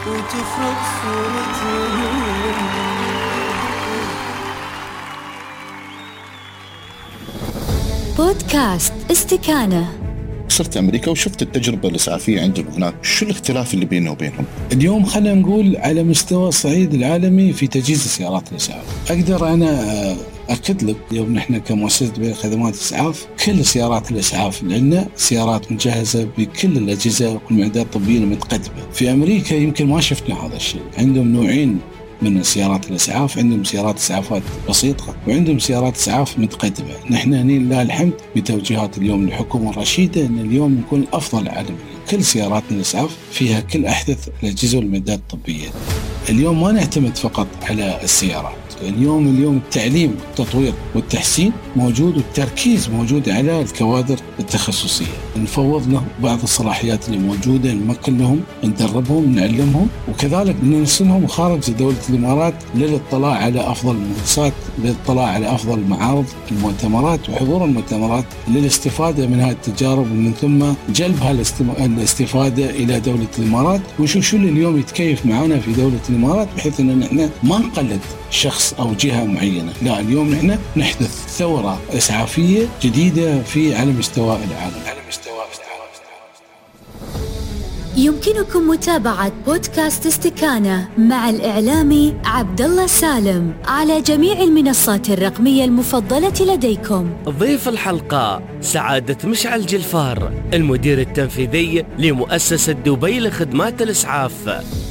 وتفرق صورتهم. بودكاست استكانة. صرت أمريكا وشفت التجربة الإسعافية عندهم هناك، شو الاختلاف اللي بينه وبينهم؟ اليوم خلينا نقول على مستوى الصعيد العالمي في تجهيز سيارات الإسعاف، أقدر أنا أكد لك اليوم نحن كمؤسسة بيع خدمات إسعاف كل سيارات الإسعاف لنا سيارات مجهزة بكل الأجهزة والمعدات الطبية المتقدمة. في أمريكا يمكن ما شفنا هذا الشيء، عندهم نوعين من سيارات الإسعاف، عندهم سيارات إسعافات بسيطة وعندهم سيارات إسعاف متقدمة. نحن هنا لله الحمد بتوجيهات اليوم الحكومة الرشيدة أن اليوم نكون أفضل عالميا، كل سيارات الإسعاف فيها كل أحدث الأجهزة والمعدات الطبية. اليوم ما نعتمد فقط على السيارات، اليوم التعليم والتطوير والتحسين موجود، والتركيز موجود على الكوادر التخصصية. نفوض لهم بعض الصلاحيات اللي موجودة، نمكن لهم، ندربهم، نعلمهم، وكذلك نرسلهم خارج دولة الإمارات للاطلاع على أفضل المنصات، للاطلاع على أفضل المعارض، المؤتمرات وحضور المؤتمرات للاستفادة من هذه التجارب، ومن ثم جلبها الاستفادة إلى دولة الإمارات، ونشوف شو اللي اليوم يتكيف معنا في دولة الإمارات، بحيث أن نحن ما نقلد شخص أو جهة معينة، لا اليوم نحن نحدث ثورة إسعافية جديدة على مستوى العالم. يمكنكم متابعة بودكاست استكانة مع الإعلامي عبد الله سالم على جميع المنصات الرقمية المفضلة لديكم. ضيف الحلقة سعادة مشعل جلفار، المدير التنفيذي لمؤسسة دبي لخدمات الإسعاف.